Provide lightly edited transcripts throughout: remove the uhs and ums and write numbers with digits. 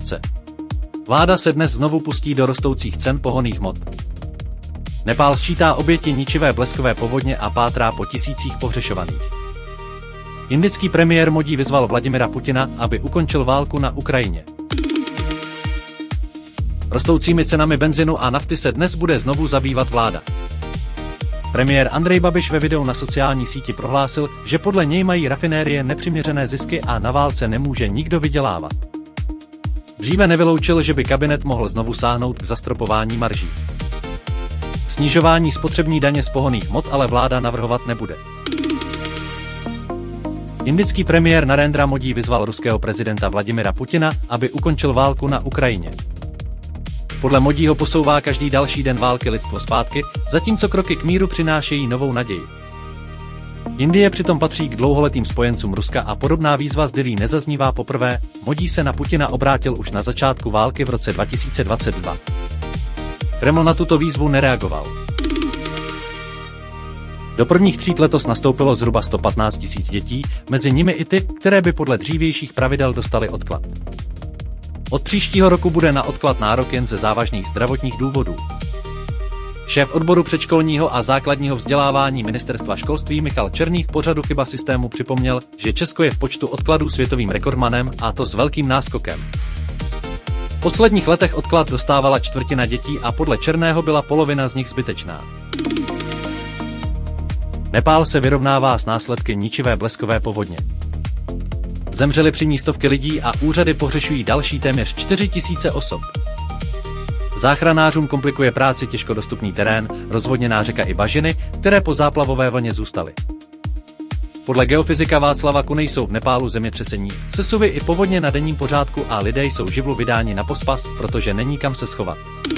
pojistce. Vláda se dnes znovu pustí do rostoucích cen pohonných hmot. Nepál sčítá oběti ničivé bleskové povodně a pátrá po tisících pohřešovaných. Indický premiér Modí vyzval Vladimira Putina, aby ukončil válku na Ukrajině. Rostoucími cenami benzinu a nafty se dnes bude znovu zabývat vláda. Premiér Andrej Babiš ve videu na sociální síti prohlásil, že podle něj mají rafinérie nepřiměřené zisky a na válce nemůže nikdo vydělávat. Dříve nevyloučil, že by kabinet mohl znovu sáhnout k zastropování marží. Snižování spotřební daně z pohonných hmot ale vláda navrhovat nebude. Indický premiér Narendra Modi vyzval ruského prezidenta Vladimira Putina, aby ukončil válku na Ukrajině. Podle Modího posouvá každý další den války lidstvo zpátky, zatímco kroky k míru přinášejí novou naději. Indie přitom patří k dlouholetým spojencům Ruska a podobná výzva z Dillí nezaznívá poprvé. Modi se na Putina obrátil už na začátku války v roce 2022. Kreml na tuto výzvu nereagoval. Do prvních tříd letos nastoupilo zhruba 115 000 dětí, mezi nimi i ty, které by podle dřívějších pravidel dostaly odklad. Od příštího roku bude na odklad nárok jen ze závažných zdravotních důvodů. Šéf odboru předškolního a základního vzdělávání Ministerstva školství Michal Černý v pořadu Chyba systému připomněl, že Česko je v počtu odkladů světovým rekordmanem, a to s velkým náskokem. V posledních letech odklad dostávala čtvrtina dětí a podle Černého byla polovina z nich zbytečná. Nepál se vyrovnává s následky ničivé bleskové povodně. Zemřely při ní stovky lidí a úřady pohřešují další téměř 4 000 osob. Záchranářům komplikuje práci těžko dostupný terén, rozvodněná řeka i bažiny, které po záplavové vlně zůstaly. Podle geofyzika Václava Kuny jsou v Nepálu zemětřesení, sesuvy i povodně na denním pořádku a lidé jsou živlu vydáni na pospas, protože není kam se schovat.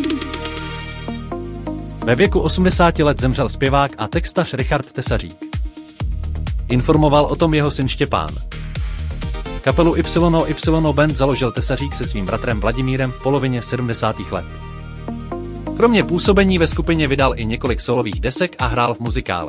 Ve věku 80 let zemřel zpěvák a textař Richard Tesařík. Informoval o tom jeho syn Štěpán. Kapelu YY Band založil Tesařík se svým bratrem Vladimírem v polovině 70. let. Kromě působení ve skupině vydal i několik solových desek a hrál v muzikálech.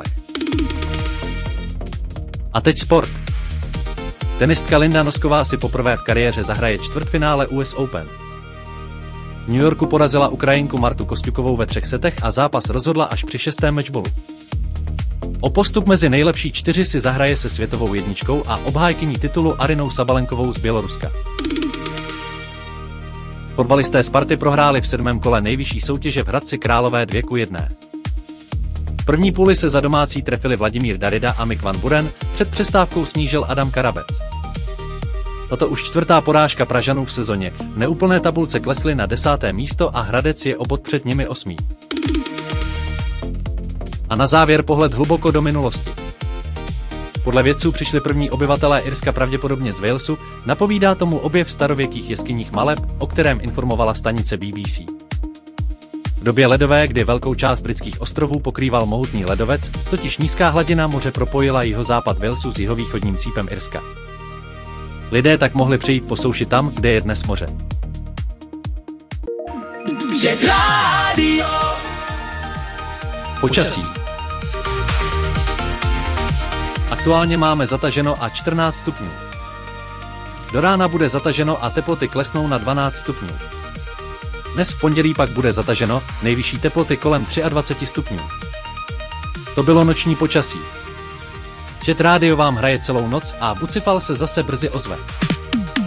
A teď sport. Tenistka Linda Nosková si poprvé v kariéře zahraje čtvrtfinále US Open. V New Yorku porazila Ukrajinku Martu Kostjukovou ve 3 setech a zápas rozhodla až při 6. matchballu. O postup mezi nejlepší 4 si zahraje se světovou jedničkou a obhájkyní titulu Arinou Sabalenkovou z Běloruska. Fotbalisté Sparty prohráli v 7. kole nejvyšší soutěže v Hradci Králové 2:1. V první půli se za domácí trefili Vladimír Darida a Mick Van Buren, před přestávkou snížil Adam Karabec. Tato už 4. porážka Pražanů v sezóně, v neúplné tabulce klesli na 10. místo a Hradec je o bod před nimi 8. A na závěr pohled hluboko do minulosti. Podle vědců přišli první obyvatelé Irska pravděpodobně z Walesu, napovídá tomu objev starověkých jeskyních maleb, o kterém informovala stanice BBC. V době ledové, kdy velkou část britských ostrovů pokrýval mohutný ledovec, totiž nízká hladina moře propojila jihozápad Walesu s jihovýchodním cípem Irska. Lidé tak mohli přejít po souši tam, kde je dnes moře. Počasí. Aktuálně máme zataženo a 14 stupňů. Do rána bude zataženo a teploty klesnou na 12 stupňů. Dnes v pondělí pak bude zataženo, nejvyšší teploty kolem 23 stupňů. To bylo noční počasí. Jet Radio vám hraje celou noc a Bucifal se zase brzy ozve.